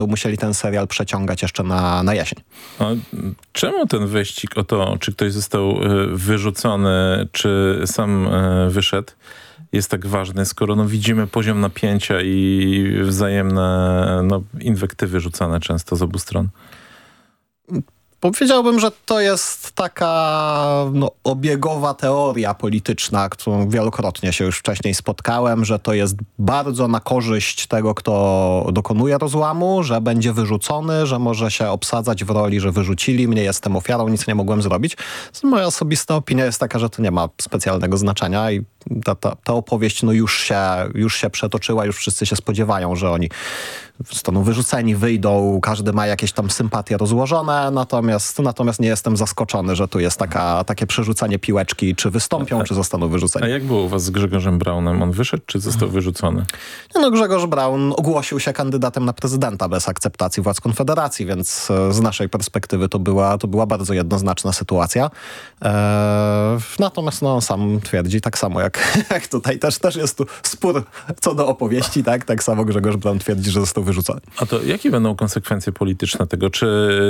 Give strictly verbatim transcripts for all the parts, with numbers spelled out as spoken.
musieli ten serial przeciągać jeszcze na, na jesień. A czemu ten wyścig o to, czy ktoś został wyrzucony, czy sam wyszedł, jest tak ważny, skoro no, widzimy poziom napięcia i wzajemne no, inwektywy rzucane często z obu stron? Powiedziałbym, że to jest taka no, obiegowa teoria polityczna, którą wielokrotnie się już wcześniej spotkałem, że to jest bardzo na korzyść tego, kto dokonuje rozłamu, że będzie wyrzucony, że może się obsadzać w roli, że wyrzucili mnie, jestem ofiarą, nic nie mogłem zrobić. Moja osobista opinia jest taka, że to nie ma specjalnego znaczenia i ta, ta, ta opowieść no, już, się, już się przetoczyła, już wszyscy się spodziewają, że oni zostaną wyrzuceni, wyjdą, każdy ma jakieś tam sympatie rozłożone, natomiast, natomiast nie jestem zaskoczony, że tu jest taka, takie przerzucanie piłeczki, czy wystąpią, a, czy zostaną wyrzuceni. A jak było u was z Grzegorzem Braunem? On wyszedł, czy został wyrzucony? No Grzegorz Braun ogłosił się kandydatem na prezydenta bez akceptacji władz Konfederacji, więc z naszej perspektywy to była, to była bardzo jednoznaczna sytuacja. Eee, natomiast no, on sam twierdzi tak samo jak, jak tutaj. Też, też jest tu spór co do opowieści, tak? Tak samo Grzegorz Braun twierdzi, że został wyrzucony. A to jakie będą konsekwencje polityczne tego? Czy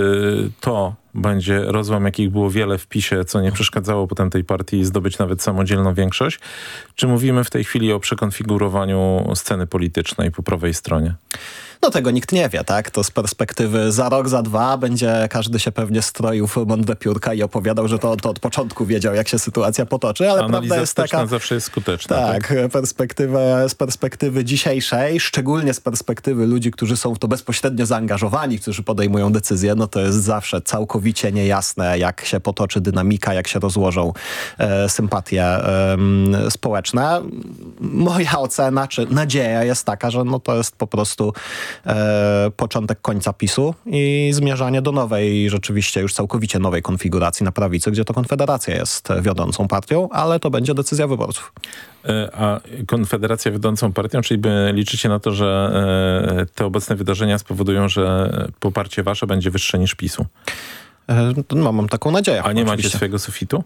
to będzie rozłam, jakich było wiele w PiSie, co nie przeszkadzało potem tej partii zdobyć nawet samodzielną większość? Czy mówimy w tej chwili o przekonfigurowaniu sceny politycznej po prawej stronie? No tego nikt nie wie, tak? To z perspektywy za rok, za dwa będzie każdy się pewnie stroił w mądre piórka i opowiadał, że to, to od początku wiedział, jak się sytuacja potoczy, ale analiza prawda jest taka... zawsze jest skuteczna. Tak, tak? Perspektywę, z perspektywy dzisiejszej, szczególnie z perspektywy ludzi, którzy są w to bezpośrednio zaangażowani, którzy podejmują decyzje, no to jest zawsze całkowicie niejasne, jak się potoczy dynamika, jak się rozłożą e, sympatie e, społeczne. Moja ocena, czy nadzieja jest taka, że no to jest po prostu E, początek końca PiSu i zmierzanie do nowej, rzeczywiście już całkowicie nowej konfiguracji na prawicy, gdzie to Konfederacja jest wiodącą partią, ale to będzie decyzja wyborców. E, a Konfederacja wiodącą partią, czyli by liczycie na to, że e, te obecne wydarzenia spowodują, że poparcie wasze będzie wyższe niż PiSu? E, no, mam taką nadzieję. A nie oczywiście. macie swojego sufitu?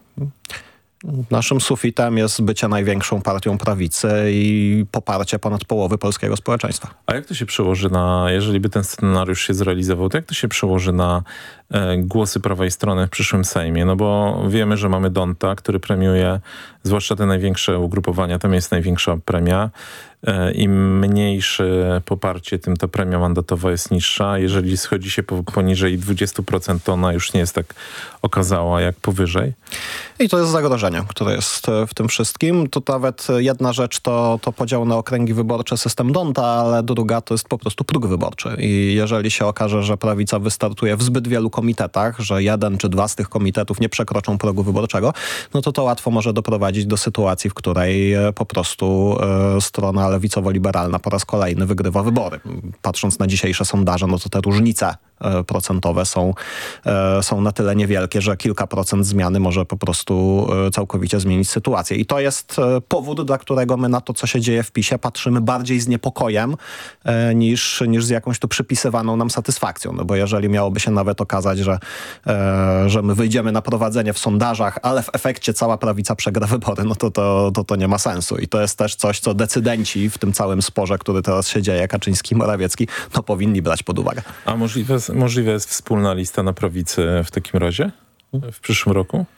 Naszym sufitem jest bycie największą partią prawicy i poparcie ponad połowy polskiego społeczeństwa. A jak to się przełoży na, jeżeli by ten scenariusz się zrealizował, to jak to się przełoży na e, głosy prawej strony w przyszłym Sejmie? No bo wiemy, że mamy Donta, który premiuje zwłaszcza te największe ugrupowania, tam jest największa premia. E, Im mniejsze poparcie, tym ta premia mandatowa jest niższa. Jeżeli schodzi się po, poniżej dwadzieścia procent, to ona już nie jest tak okazała jak powyżej. I to jest zagrożenie, które jest w tym wszystkim. To nawet jedna rzecz to, to podział na okręgi wyborcze, system Donta, ale druga to jest po prostu próg wyborczy. I jeżeli się okaże, że prawica wystartuje w zbyt wielu komitetach, że jeden czy dwa z tych komitetów nie przekroczą progu wyborczego, no to to łatwo może doprowadzić do sytuacji, w której po prostu e, strona lewicowo-liberalna po raz kolejny wygrywa wybory. Patrząc na dzisiejsze sondaże, no to te różnice e, procentowe są, e, są na tyle niewielkie, że kilka procent zmiany może po prostu e, całkowicie zmienić sytuację. I to jest e, powód, dla którego my na to, co się dzieje w PiSie, patrzymy bardziej z niepokojem e, niż, niż z jakąś tu przypisywaną nam satysfakcją. No bo jeżeli miałoby się nawet okazać, że, e, że my wyjdziemy na prowadzenie w sondażach, ale w efekcie cała prawica przegra wybory, no to to, to to nie ma sensu. I to jest też coś, co decydenci w tym całym sporze, który teraz się dzieje, Kaczyński i Morawiecki, no powinni brać pod uwagę. A możliwe, możliwe jest wspólna lista na prawicy w takim razie? W przyszłym roku?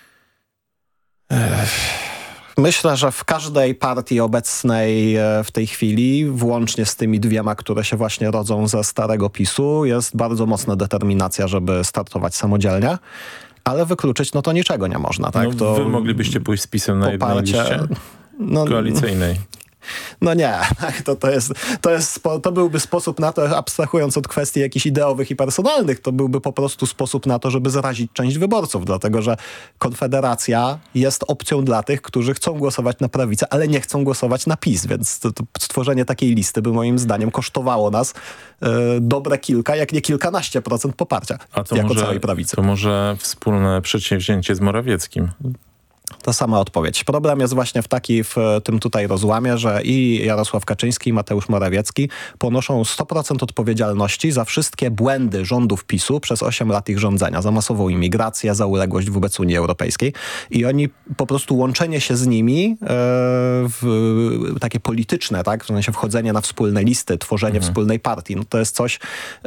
Myślę, że w każdej partii obecnej w tej chwili, włącznie z tymi dwiema, które się właśnie rodzą ze starego PiSu, jest bardzo mocna determinacja, żeby startować samodzielnie. Ale wykluczyć, no to niczego nie można. Tak? No, to wy moglibyście pójść z PiSem na jednej liście no, koalicyjnej. No nie, to, to, jest, to, jest, to byłby sposób na to, abstrahując od kwestii jakichś ideowych i personalnych, to byłby po prostu sposób na to, żeby zarazić część wyborców, dlatego że Konfederacja jest opcją dla tych, którzy chcą głosować na prawicę, ale nie chcą głosować na PiS, więc to, to stworzenie takiej listy by moim zdaniem kosztowało nas e, dobre kilka, jak nie kilkanaście procent poparcia A to jako może, całej prawicy. To może wspólne przedsięwzięcie z Morawieckim? Ta sama odpowiedź. Problem jest właśnie w taki, w tym tutaj rozłamie, że i Jarosław Kaczyński, i Mateusz Morawiecki ponoszą sto procent odpowiedzialności za wszystkie błędy rządów PiSu przez osiem lat ich rządzenia. Za masową imigrację, za uległość wobec Unii Europejskiej. I oni po prostu łączenie się z nimi e, w takie polityczne, tak, w sensie wchodzenie na wspólne listy, tworzenie mhm. wspólnej partii, no to jest coś,